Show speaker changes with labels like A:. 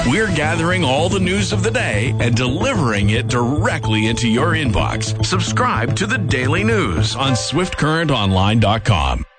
A: We're gathering all the news of the day and delivering it directly into your inbox. Subscribe to the Daily News on SwiftCurrentOnline.com.